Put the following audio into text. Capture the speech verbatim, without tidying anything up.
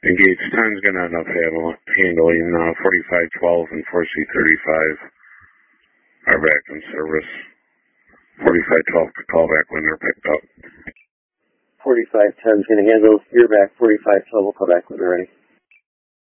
Engage ten's going to end up handling uh, forty-five twelve and four C thirty-five are back in service. forty-five twelve could call back when they're picked up. forty-five ten's going to handle. You're back. forty-five twelve will call back when they're ready.